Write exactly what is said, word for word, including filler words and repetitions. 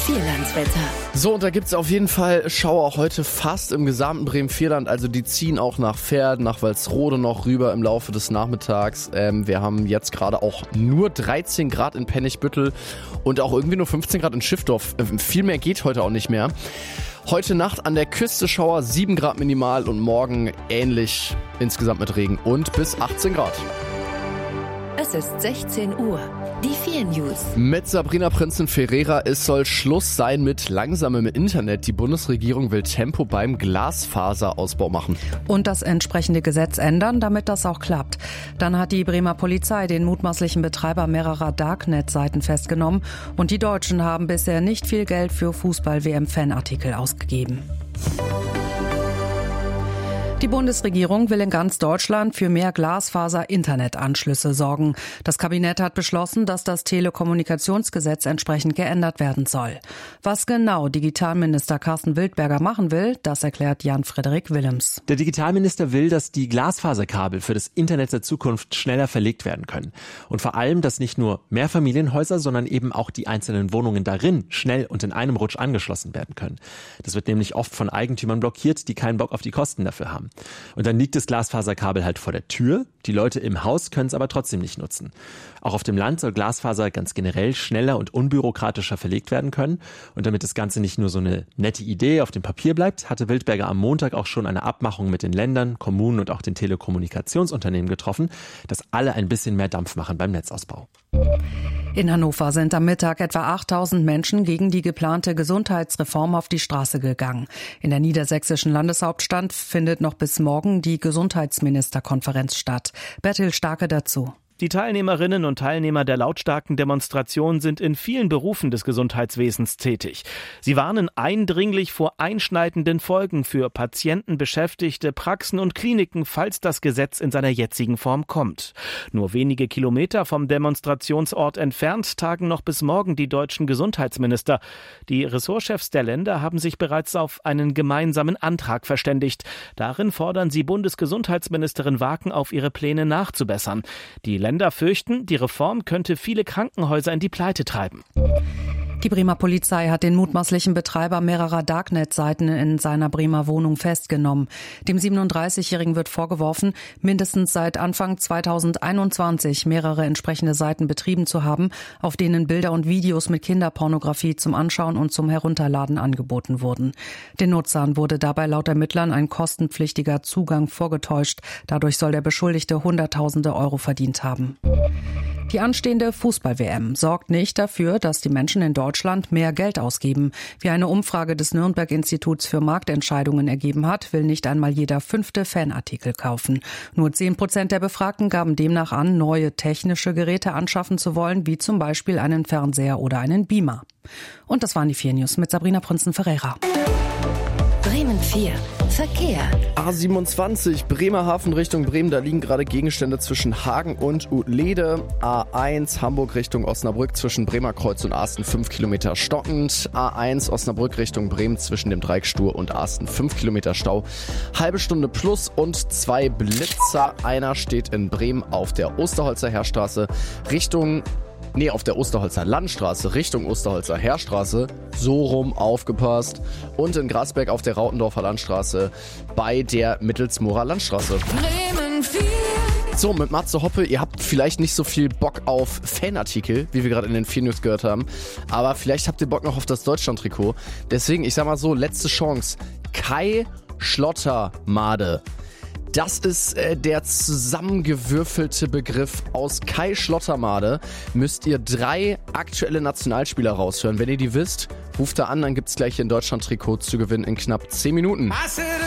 Vierlandswetter. So, und da gibt's auf jeden Fall Schauer heute fast im gesamten Bremen-Vierland. Also die ziehen auch nach Verden, nach Walsrode noch rüber im Laufe des Nachmittags. Ähm, wir haben jetzt gerade auch nur dreizehn Grad in Pennigbüttel und auch irgendwie nur fünfzehn Grad in Schiffdorf. Äh, viel mehr geht heute auch nicht mehr. Heute Nacht an der Küste Schauer, sieben Grad minimal und morgen ähnlich insgesamt mit Regen und bis achtzehn Grad. Es ist sechzehn Uhr. Die vier News. Mit Sabrina Prinzen Ferreira, es soll Schluss sein mit langsamem Internet. Die Bundesregierung will Tempo beim Glasfaserausbau machen. Und das entsprechende Gesetz ändern, damit das auch klappt. Dann hat die Bremer Polizei den mutmaßlichen Betreiber mehrerer Darknet-Seiten festgenommen. Und die Deutschen haben bisher nicht viel Geld für Fußball-W M-Fanartikel ausgegeben. Die Bundesregierung will in ganz Deutschland für mehr Glasfaser-Internetanschlüsse sorgen. Das Kabinett hat beschlossen, dass das Telekommunikationsgesetz entsprechend geändert werden soll. Was genau Digitalminister Carsten Wildberger machen will, das erklärt Jan-Frederik Willems. Der Digitalminister will, dass die Glasfaserkabel für das Internet der Zukunft schneller verlegt werden können. Und vor allem, dass nicht nur Mehrfamilienhäuser, sondern eben auch die einzelnen Wohnungen darin schnell und in einem Rutsch angeschlossen werden können. Das wird nämlich oft von Eigentümern blockiert, die keinen Bock auf die Kosten dafür haben. Und dann liegt das Glasfaserkabel halt vor der Tür. Die Leute im Haus können es aber trotzdem nicht nutzen. Auch auf dem Land soll Glasfaser ganz generell schneller und unbürokratischer verlegt werden können. Und damit das Ganze nicht nur so eine nette Idee auf dem Papier bleibt, hatte Wildberger am Montag auch schon eine Abmachung mit den Ländern, Kommunen und auch den Telekommunikationsunternehmen getroffen, dass alle ein bisschen mehr Dampf machen beim Netzausbau. In Hannover sind am Mittag etwa achttausend Menschen gegen die geplante Gesundheitsreform auf die Straße gegangen. In der niedersächsischen Landeshauptstadt findet noch bis morgen die Gesundheitsministerkonferenz statt. Bertil Starke dazu. Die Teilnehmerinnen und Teilnehmer der lautstarken Demonstration sind in vielen Berufen des Gesundheitswesens tätig. Sie warnen eindringlich vor einschneidenden Folgen für Patienten, Beschäftigte, Praxen und Kliniken, falls das Gesetz in seiner jetzigen Form kommt. Nur wenige Kilometer vom Demonstrationsort entfernt tagen noch bis morgen die deutschen Gesundheitsminister. Die Ressortchefs der Länder haben sich bereits auf einen gemeinsamen Antrag verständigt. Darin fordern sie Bundesgesundheitsministerin Waken auf, ihre Pläne nachzubessern. Die Länder fürchten, die Reform könnte viele Krankenhäuser in die Pleite treiben. Die Bremer Polizei hat den mutmaßlichen Betreiber mehrerer Darknet-Seiten in seiner Bremer Wohnung festgenommen. Dem siebenunddreißigjährigen wird vorgeworfen, mindestens seit Anfang zweitausendeinundzwanzig mehrere entsprechende Seiten betrieben zu haben, auf denen Bilder und Videos mit Kinderpornografie zum Anschauen und zum Herunterladen angeboten wurden. Den Nutzern wurde dabei laut Ermittlern ein kostenpflichtiger Zugang vorgetäuscht. Dadurch soll der Beschuldigte Hunderttausende Euro verdient haben. Die anstehende Fußball-W M sorgt nicht dafür, dass die Menschen in Deutschland mehr Geld ausgeben. Wie eine Umfrage des Nürnberg-Instituts für Marktentscheidungen ergeben hat, will nicht einmal jeder fünfte Fanartikel kaufen. Nur zehn Prozent der Befragten gaben demnach an, neue technische Geräte anschaffen zu wollen, wie zum Beispiel einen Fernseher oder einen Beamer. Und das waren die vier News mit Sabrina Prinzen Ferreira. Bremen vier. Verkehr. A siebenundzwanzig, Bremerhaven Richtung Bremen, da liegen gerade Gegenstände zwischen Hagen und Utlede. A eins, Hamburg Richtung Osnabrück zwischen Bremerkreuz und Asten fünf Kilometer stockend. A eins, Osnabrück Richtung Bremen zwischen dem Dreieck Stur und Asten fünf Kilometer Stau. Halbe Stunde plus und zwei Blitzer. Einer steht in Bremen auf der Osterholzer Heerstraße Richtung Nee, auf der Osterholzer Landstraße Richtung Osterholzer Heerstraße. So rum, aufgepasst. Und in Grasberg auf der Rautendorfer Landstraße bei der Mittelsmorer Landstraße. Bremen vier. So, mit Matze Hoppe, ihr habt vielleicht nicht so viel Bock auf Fanartikel, wie wir gerade in den vier News gehört haben. Aber vielleicht habt ihr Bock noch auf das Deutschland-Trikot. Deswegen, ich sag mal so, letzte Chance. Kai Schlottermade. Das ist äh, der zusammengewürfelte Begriff. Aus Kai Schlottermade müsst ihr drei aktuelle Nationalspieler raushören. Wenn ihr die wisst, ruft da an, dann gibt's gleich hier ein Deutschland-Trikot zu gewinnen in knapp zehn Minuten.